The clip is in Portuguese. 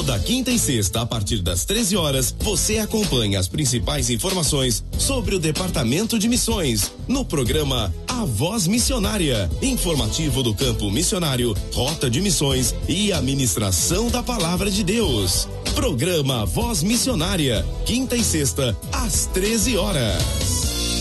Toda quinta e sexta, a partir das 13 horas, você acompanha as principais informações sobre o Departamento de Missões, no programa A Voz Missionária, informativo do campo missionário, rota de missões e a ministração da Palavra de Deus. Programa Voz Missionária, quinta e sexta, às 13 horas.